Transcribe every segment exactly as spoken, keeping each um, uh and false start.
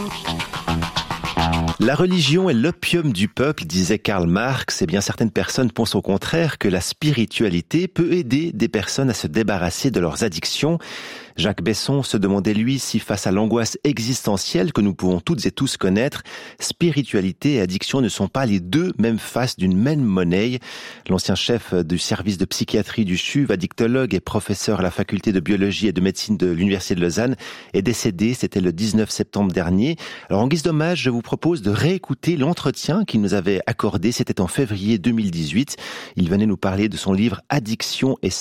La religion est l'opium du peuple, disait Karl Marx. Eh bien, certaines personnes pensent au contraire que la spiritualité peut aider des personnes à se débarrasser de leurs addictions. Jacques Besson se demandait, lui, si face à l'angoisse existentielle que nous pouvons toutes et tous connaître, spiritualité et addiction ne sont pas les deux mêmes faces d'une même monnaie. L'ancien chef du service de psychiatrie du C H U V, addictologue et professeur à la faculté de biologie et de médecine de l'Université de Lausanne, est décédé. C'était le dix-neuf septembre dernier. Alors, en guise d'hommage, je vous propose de réécouter l'entretien qu'il nous avait accordé. C'était en février deux mille dix-huit. Il venait nous parler de son livre Addiction et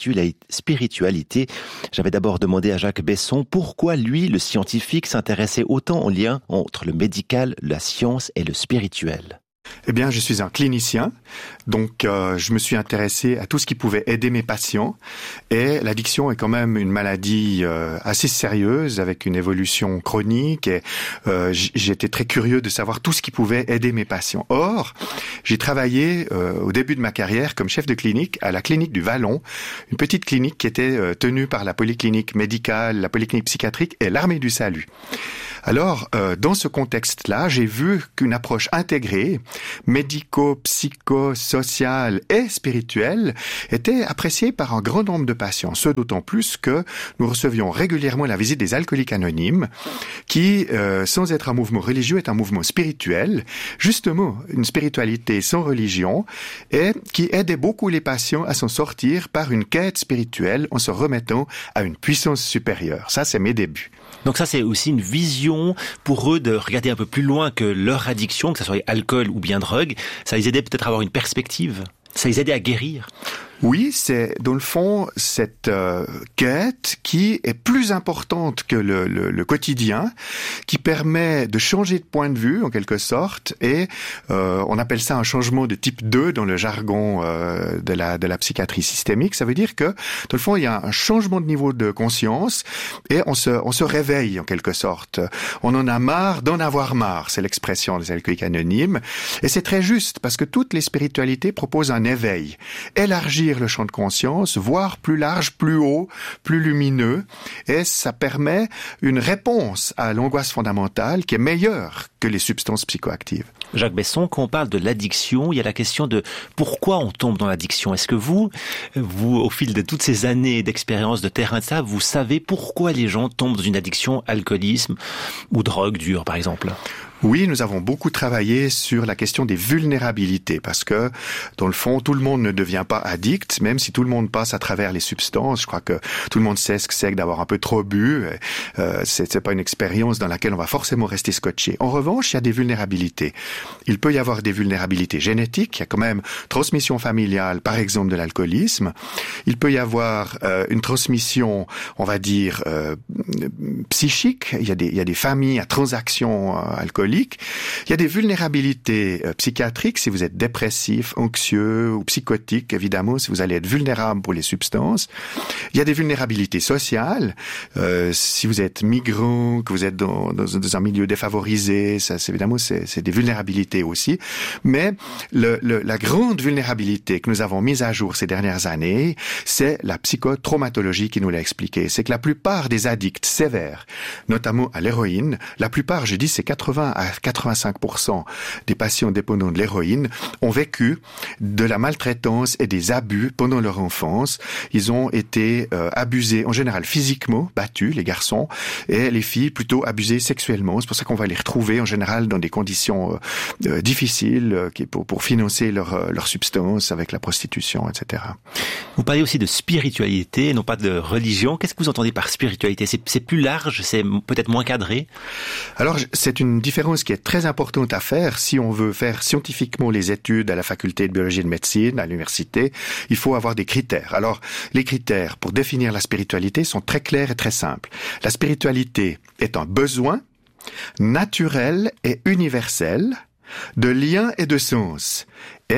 spiritualité. J'avais d'abord demandé à Jacques Besson pourquoi lui, le scientifique, s'intéressait autant au lien entre le médical, la science et le spirituel. Eh bien, je suis un clinicien, donc euh, je me suis intéressé à tout ce qui pouvait aider mes patients. Et l'addiction est quand même une maladie euh, assez sérieuse, avec une évolution chronique. Et euh, j'étais très curieux de savoir tout ce qui pouvait aider mes patients. Or, j'ai travaillé euh, au début de ma carrière comme chef de clinique à la clinique du Vallon, une petite clinique qui était euh, tenue par la polyclinique médicale, la polyclinique psychiatrique et l'armée du salut. Alors, euh, dans ce contexte-là, j'ai vu qu'une approche intégrée, médico, psycho, sociale et spirituelle, était appréciée par un grand nombre de patients. Ce d'autant plus que nous recevions régulièrement la visite des alcooliques anonymes, qui, euh, sans être un mouvement religieux, est un mouvement spirituel, justement une spiritualité sans religion, et qui aidait beaucoup les patients à s'en sortir par une quête spirituelle en se remettant à une puissance supérieure. Ça, c'est mes débuts. Donc ça, c'est aussi une vision pour eux de regarder un peu plus loin que leur addiction, que ce soit alcool ou bien drogue. Ça les aidait peut-être à avoir une perspective. Ça les aidait à guérir. Oui, c'est dans le fond cette euh, quête qui est plus importante que le, le, le quotidien, qui permet de changer de point de vue en quelque sorte, et euh, on appelle ça un changement de type deux dans le jargon euh, de la de la psychiatrie systémique. Ça veut dire que dans le fond il y a un changement de niveau de conscience et on se on se réveille en quelque sorte. On en a marre d'en avoir marre, c'est l'expression des alcooliques anonymes, et c'est très juste parce que toutes les spiritualités proposent un éveil, élargir le champ de conscience, voire plus large, plus haut, plus lumineux, et ça permet une réponse à l'angoisse fondamentale qui est meilleure que les substances psychoactives. Jacques Besson, quand on parle de l'addiction, il y a la question de pourquoi on tombe dans l'addiction. Est-ce que vous, vous, au fil de toutes ces années d'expérience de terrain de ça, vous savez pourquoi les gens tombent dans une addiction, alcoolisme ou drogue dure, par exemple ? Oui, nous avons beaucoup travaillé sur la question des vulnérabilités parce que, dans le fond, tout le monde ne devient pas addict, même si tout le monde passe à travers les substances. Je crois que tout le monde sait ce que c'est que d'avoir un peu trop bu. Euh, c'est, c'est pas une expérience dans laquelle on va forcément rester scotché. En revanche, il y a des vulnérabilités. Il peut y avoir des vulnérabilités génétiques. Il y a quand même transmission familiale, par exemple, de l'alcoolisme. Il peut y avoir euh, une transmission, on va dire, euh, psychique. Il y a des, il y a des familles à transaction euh, alcoolique. Il y a des vulnérabilités euh, psychiatriques si vous êtes dépressif, anxieux ou psychotique, évidemment, si vous allez être vulnérable pour les substances. Il y a des vulnérabilités sociales, euh, si vous êtes migrant, que vous êtes dans, dans, dans un milieu défavorisé, ça, c'est, évidemment, c'est, c'est des vulnérabilités aussi. Mais le, le, la grande vulnérabilité que nous avons mise à jour ces dernières années, c'est la psychotraumatologie qui nous l'a expliqué. C'est que la plupart des addicts sévères, notamment à l'héroïne, la plupart, je dis, c'est quatre-vingts à quatre-vingt-cinq pour cent des patients dépendants de l'héroïne ont vécu de la maltraitance et des abus pendant leur enfance. Ils ont été euh, abusés, en général physiquement, battus, les garçons, et les filles plutôt abusées sexuellement. C'est pour ça qu'on va les retrouver en général dans des conditions euh, euh, difficiles euh, pour, pour financer leur, euh, leur substance avec la prostitution, et cetera. Vous parlez aussi de spiritualité, non pas de religion. Qu'est-ce que vous entendez par spiritualité ? C'est, c'est plus large, c'est peut-être moins cadré ? Alors, c'est une différence qui est très importante à faire si on veut faire scientifiquement les études à la faculté de biologie et de médecine, à l'université. Il faut avoir des critères. Alors, les critères pour définir la spiritualité sont très clairs et très simples. La spiritualité est un besoin naturel et universel de lien et de sens. Et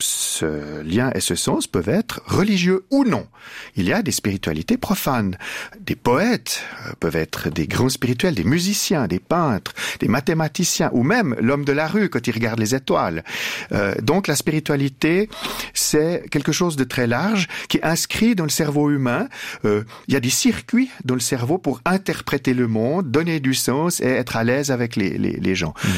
ce lien et ce sens peuvent être religieux ou non. Il y a des spiritualités profanes. Des poètes peuvent être des grands spirituels, des musiciens, des peintres, des mathématiciens, ou même l'homme de la rue quand il regarde les étoiles. Euh, donc la spiritualité, c'est quelque chose de très large qui est inscrit dans le cerveau humain. Euh, il y a des circuits dans le cerveau pour interpréter le monde, donner du sens et être à l'aise avec les, les, les gens. Mmh.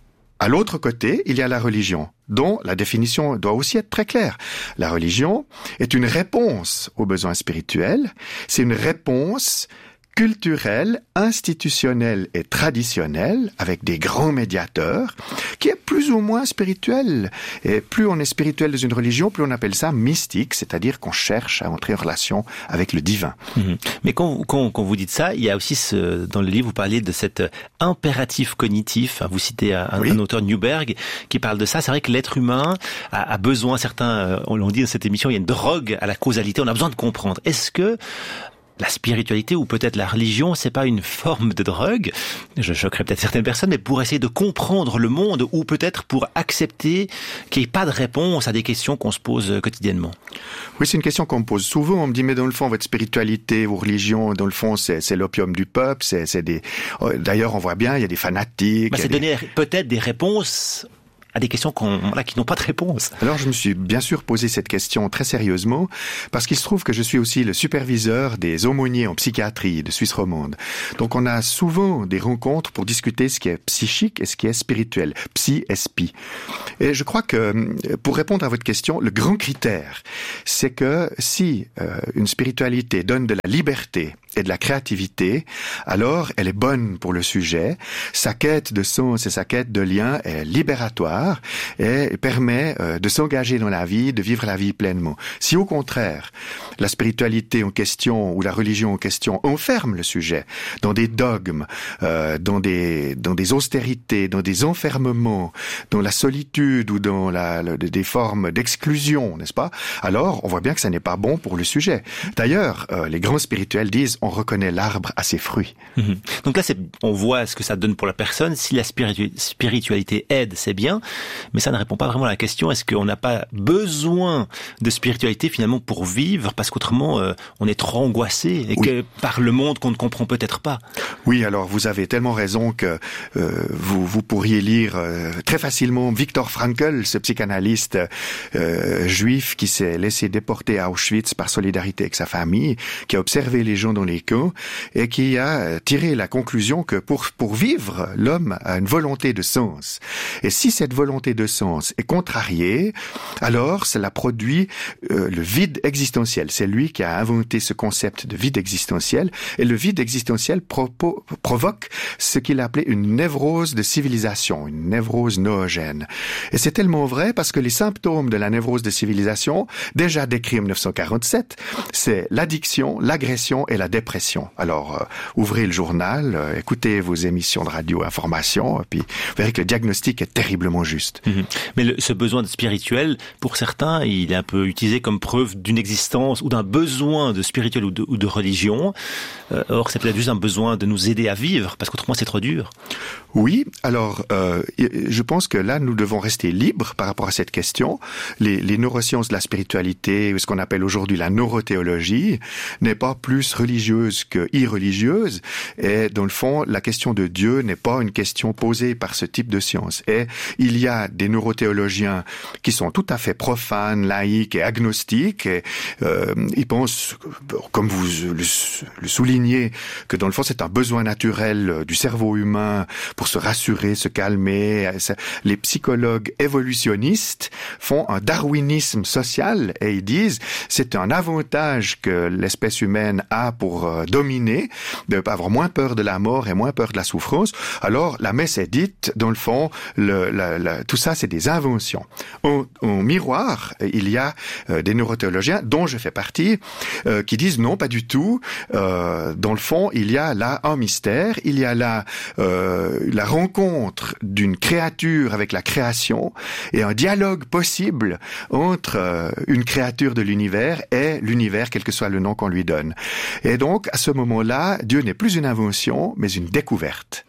À l'autre côté, il y a la religion, dont la définition doit aussi être très claire. La religion est une réponse aux besoins spirituels, c'est une réponse culturelle, institutionnelle et traditionnelle, avec des grands médiateurs, qui est plus ou moins spirituel. Et plus on est spirituel dans une religion, plus on appelle ça mystique, c'est-à-dire qu'on cherche à entrer en relation avec le divin. Mmh. Mais quand, quand, quand vous dites ça, il y a aussi ce, dans le livre, vous parlez de cet impératif cognitif. Vous citez un, oui. un auteur Newberg qui parle de ça. C'est vrai que l'être humain a, a besoin, certains, on l'a dit dans cette émission, il y a une drogue à la causalité. On a besoin de comprendre. Est-ce que la spiritualité ou peut-être la religion, c'est pas une forme de drogue, je choquerai peut-être certaines personnes, mais pour essayer de comprendre le monde ou peut-être pour accepter qu'il n'y ait pas de réponse à des questions qu'on se pose quotidiennement? Oui, c'est une question qu'on me pose souvent. On me dit, mais dans le fond, votre spiritualité, vos religions, dans le fond, c'est, c'est l'opium du peuple, c'est, c'est des... D'ailleurs, on voit bien, il y a des fanatiques. Bah, c'est des... donner peut-être des réponses à des questions qu'on, là, qui n'ont pas de réponse. Alors, je me suis bien sûr posé cette question très sérieusement, parce qu'il se trouve que je suis aussi le superviseur des aumôniers en psychiatrie de Suisse romande. Donc, on a souvent des rencontres pour discuter ce qui est psychique et ce qui est spirituel. Psy-S P. Et je crois que, pour répondre à votre question, le grand critère, c'est que si euh, une spiritualité donne de la liberté et de la créativité, alors elle est bonne pour le sujet. Sa quête de sens et sa quête de lien est libératoire et permet euh, de s'engager dans la vie, de vivre la vie pleinement. Si au contraire, la spiritualité en question ou la religion en question enferme le sujet dans des dogmes, euh, dans des dans des austérités, dans des enfermements, dans la solitude ou dans la, la des formes d'exclusion, n'est-ce pas? Alors, on voit bien que ça n'est pas bon pour le sujet. D'ailleurs, euh, les grands spirituels disent on reconnaît l'arbre à ses fruits. Mmh. Donc là, c'est, on voit ce que ça donne pour la personne. Si la spiritu- spiritualité aide, c'est bien, mais ça ne répond pas vraiment à la question. Est-ce qu'on n'a pas besoin de spiritualité finalement pour vivre, parce qu'autrement, euh, on est trop angoissé et oui. que par le monde qu'on ne comprend peut-être pas. Oui, alors vous avez tellement raison que euh, vous, vous pourriez lire euh, très facilement Viktor Frankl, ce psychanalyste euh, juif qui s'est laissé déporter à Auschwitz par solidarité avec sa famille, qui a observé les gens dans les camps et qui a tiré la conclusion que pour pour vivre, l'homme a une volonté de sens. Et si cette volonté de sens est contrariée, alors cela produit euh, le vide existentiel. C'est lui qui a inventé ce concept de vide existentiel, et le vide existentiel propo- provoque ce qu'il appelait une névrose de civilisation, une névrose noogène. Et c'est tellement vrai parce que les symptômes de la névrose de civilisation, déjà décrits en dix-neuf cent quarante-sept, c'est l'addiction, l'agression et la dépression. Alors, euh, ouvrez le journal, euh, écoutez vos émissions de radio information, et puis vous verrez que le diagnostic est terriblement juste. Mmh. Mais le, ce besoin de spirituel, pour certains, il est un peu utilisé comme preuve d'une existence ou d'un besoin de spirituel ou de, ou de religion. Euh, or, c'est peut-être juste un besoin de nous aider à vivre, parce qu'autrement, c'est trop dur. Oui, alors euh, je pense que là, nous devons rester libres par rapport à cette question. Les, les neurosciences de la spiritualité, ou ce qu'on appelle aujourd'hui la neurothéologie, n'est pas plus religieuse que irreligieuse. Et dans le fond, la question de Dieu n'est pas une question posée par ce type de science. Et il y a des neurothéologiens qui sont tout à fait profanes, laïcs et agnostiques. Et, euh, ils pensent, comme vous le, le soulignez, que dans le fond, c'est un besoin naturel du cerveau humain pour se rassurer, se calmer. Les psychologues évolutionnistes font un darwinisme social et ils disent c'est un avantage que l'espèce humaine a pour euh, dominer, de avoir moins peur de la mort et moins peur de la souffrance. Alors la messe est dite, dans le fond, le, la, la, tout ça c'est des inventions. Au, au miroir, il y a euh, des neurothéologiens dont je fais partie euh, qui disent non, pas du tout. Euh, dans le fond, il y a là un mystère, il y a là euh, la rencontre d'une créature avec la création et un dialogue possible entre euh, une créature de l'univers et l'univers, quel que soit le nom qu'on lui donne. Et donc, à ce moment-là, Dieu n'est plus une invention, mais une découverte.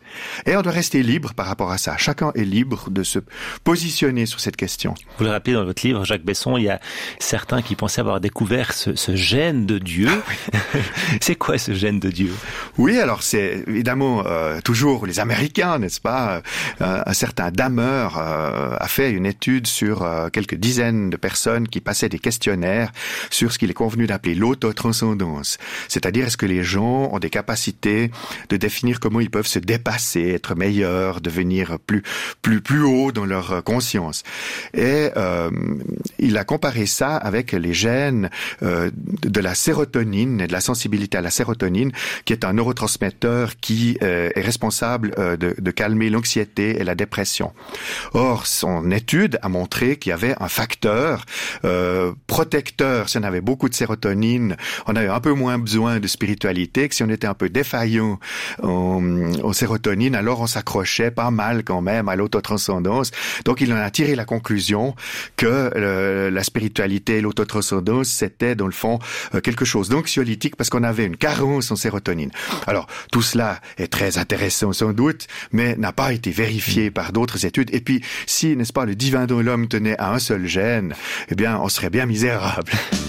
Et on doit rester libre par rapport à ça. Chacun est libre de se positionner sur cette question. Vous le rappelez dans votre livre, Jacques Besson, il y a certains qui pensaient avoir découvert ce, ce gène de Dieu. Ah, oui. C'est quoi ce gène de Dieu? Oui, alors c'est évidemment euh, toujours les Américains, n'est-ce pas? euh, Un certain Dahmer euh, a fait une étude sur euh, quelques dizaines de personnes qui passaient des questionnaires sur ce qu'il est convenu d'appeler l'autotranscendance. C'est-à-dire, est-ce que les gens ont des capacités de définir comment ils peuvent se dépasser, être meilleurs, devenir plus plus plus haut dans leur conscience. Et euh, il a comparé ça avec les gènes euh, de la sérotonine et de la sensibilité à la sérotonine, qui est un neurotransmetteur qui euh, est responsable euh, de, de calmer l'anxiété et la dépression. Or, son étude a montré qu'il y avait un facteur euh, protecteur. Si on avait beaucoup de sérotonine, on avait un peu moins besoin de spiritualité, que si on était un peu défaillant en, en sérotonine, alors on s'accrochait pas mal quand même à l'autotranscendance. Donc il en a tiré la conclusion que euh, la spiritualité et l'autotranscendance, c'était dans le fond euh, quelque chose d'anxiolytique parce qu'on avait une carence en sérotonine. Alors tout cela est très intéressant sans doute, mais n'a pas été vérifié par d'autres études. Et puis si, n'est-ce pas, le divin dans l'homme tenait à un seul gène, eh bien on serait bien misérable.